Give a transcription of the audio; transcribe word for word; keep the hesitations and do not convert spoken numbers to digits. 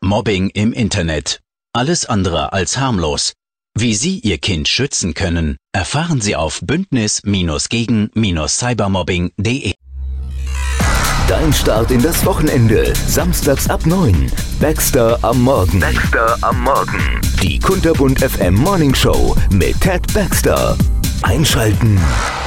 Mobbing im Internet. Alles andere als harmlos. Wie Sie Ihr Kind schützen können, erfahren Sie auf bündnis gegen cybermobbing punkt de. Dein Start in das Wochenende. Samstags ab neun. Baxter am Morgen. Baxter am Morgen. Die Kunterbunt F M Morning Show mit Ted Baxter. Einschalten.